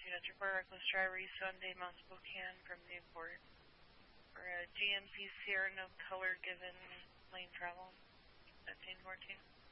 2-4 reckless driver east Sunday, Mount Spokane from Newport. For a GMC Sierra, no color given, lane travel, 1542.